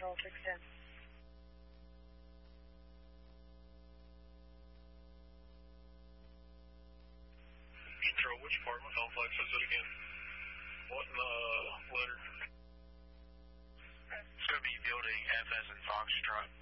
Control 610. Control, which apartment complex is it again? What letter? It's going to be building F as in Foxtrot.